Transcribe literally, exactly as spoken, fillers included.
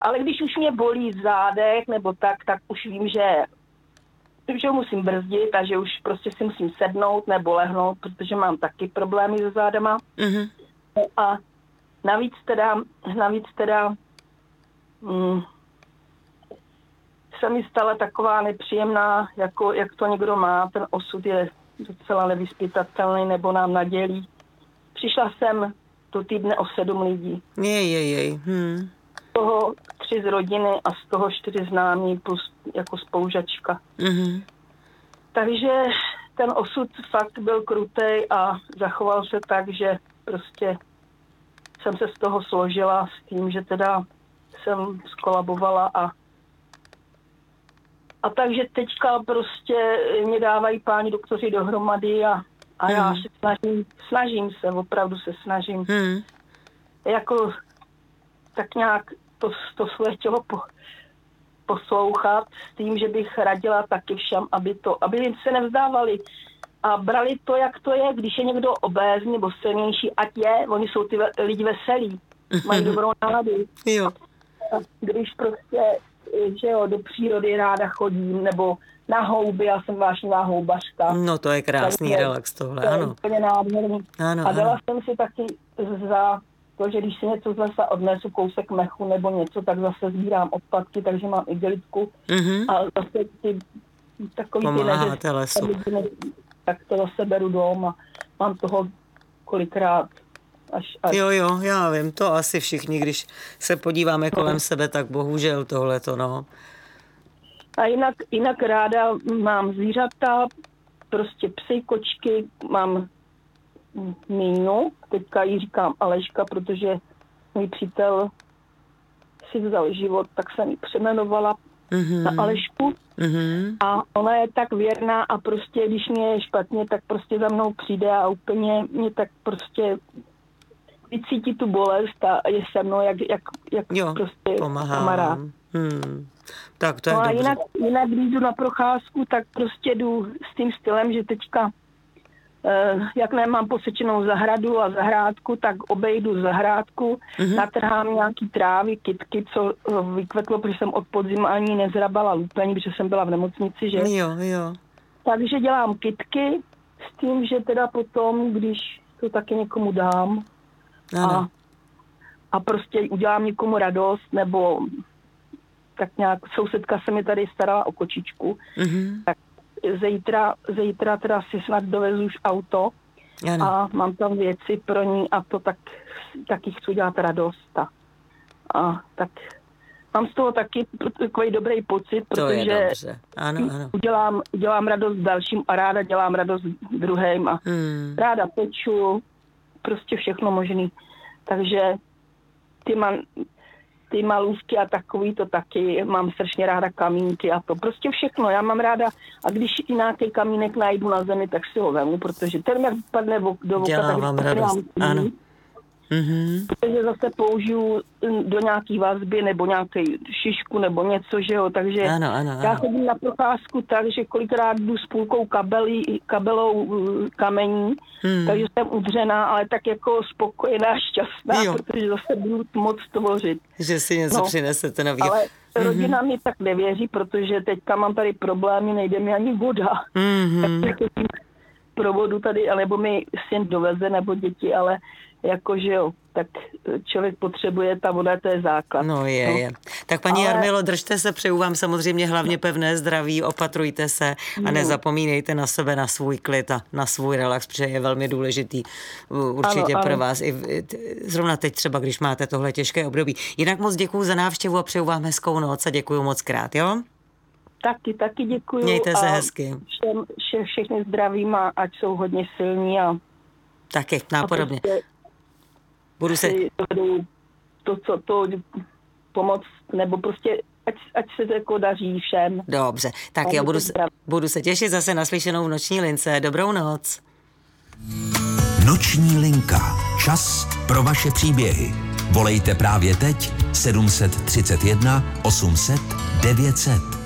ale když už mě bolí zádech nebo tak, tak už vím, že, že musím brzdit a že už prostě si musím sednout nebo lehnout, protože mám taky problémy se zádama. Mm-hmm. A navíc teda, navíc teda mm, se mi stala taková nepříjemná, jako jak to někdo má, ten osud je docela nevyspytatelný nebo nám nadělí. Přišla jsem do týdne o sedm lidí. Jej, jej, jej. Hmm. Z toho tři z rodiny a z toho čtyři známí plus jako spolužačka. Mm-hmm. Takže ten osud fakt byl krutej a zachoval se tak, že prostě jsem se z toho složila s tím, že teda jsem skolabovala a a takže teďka prostě mě dávají páni doktoři dohromady a, a hmm. já se snažím, snažím se, opravdu se snažím. Hmm. Jako tak nějak to, to své tělo po, poslouchat s tím, že bych radila taky všem, aby to, aby se nevzdávali a brali to, jak to je, když je někdo obézní nebo silnější, ať je, oni jsou ty ve, lidi veselí, mají dobrou náladu. Jo. A když prostě že jo, do přírody ráda chodím, nebo na houby, já jsem vášnivá houbařka. No to je krásný takže, relax tohle, to ano. To je úplně nádherný. Ano, a dala ano. jsem si taky za to, že když si něco z lesa odnesu, kousek mechu nebo něco, tak zase sbírám odpadky, takže mám igelitku. Mm-hmm. A zase ty takový ty pomáháte lesu. Tak to zase beru dom a mám toho kolikrát. Až, až. Jo, jo, já vím, to asi všichni, když se podíváme kolem sebe, tak bohužel tohleto, no. A jinak, jinak ráda mám zvířata, prostě psy, kočky, mám Míňu, teďka jí říkám Aleška, protože můj přítel si vzal život, tak jsem ji přejmenovala mm-hmm. na Alešku. Mm-hmm. A ona je tak věrná a prostě, když mě je špatně, tak prostě za mnou přijde a úplně mě tak prostě vycítí tu bolest a je se mnou, jak, jak, jak jo, prostě pomáhá. kamarád. Hmm. Tak to je no a dobře. jinak, jinak, když jdu na procházku, tak prostě jdu s tím stylem, že teďka, eh, jak nemám posečenou zahradu a zahrádku, tak obejdu zahrádku, mm-hmm. natrhám nějaký trávy, kytky, co vykvetlo, protože jsem od podzimu ani nezrabala lupení, protože jsem byla v nemocnici, že? Jo, jo. Takže dělám kytky s tím, že teda potom, když to taky někomu dám, A, a prostě udělám někomu radost, nebo tak nějak, sousedka se mi tady starala o kočičku, mm-hmm. tak zítra, zítra teda si snad dovezu už auto ano. a mám tam věci pro ní a to tak, taky chci dělat radost. A, a tak mám z toho taky takový dobrý pocit, to protože je dobře. Ano, ano. Udělám, udělám radost dalším a ráda dělám radost druhým a hmm. ráda peču, prostě všechno možný. Takže ty, man, ty malůvky a takový to taky, mám strašně ráda kamínky a to prostě všechno. Já mám ráda a když i nějaký kamínek najdu na zemi, tak si ho vemu, protože ten jak padne do voka, dělá tak vám radost, ano. Mm-hmm. Protože zase použiju do nějaký vazby nebo nějaký šišku nebo něco, že jo, takže ano, ano, ano. já chodím na procházku tak, že kolikrát jdu s půlkou kabelí, kabelou kamení, hmm. takže jsem udřená, ale tak jako spokojená, šťastná, jo. protože zase budu moc tvořit. Že si něco no, přinesete nový. Ale mm-hmm. rodina mi tak nevěří, protože teďka mám tady problémy, nejde mi ani voda. Mm-hmm. Tak pro vodu tady, alebo mi syn doveze, nebo děti, ale jakože jo, tak člověk potřebuje, ta voda, to je základ. No je, no. je. Tak paní Ale... Jarmilo, držte se, přeju vám samozřejmě hlavně pevné zdraví, opatrujte se a nezapomínejte na sebe, na svůj klid a na svůj relax, protože je velmi důležitý určitě ano, pro ano. vás. I zrovna teď třeba, když máte tohle těžké období. Jinak moc děkuju za návštěvu a přeju vám hezkou noc a děkuju moc krát, jo? Taky, taky děkuju. Mějte se hezky. Všem, vše, všechny zdravím a ať jsou hodně silní a taky, nápodobně. Prostě budu se... To, co to pomoc, nebo prostě ať, ať se to jako daří všem. Dobře, tak já budu se, budu se těšit zase na slyšenou v Noční lince. Dobrou noc. Noční linka. Čas pro vaše příběhy. Volejte právě teď sedm set třicet jedna osm set devět set.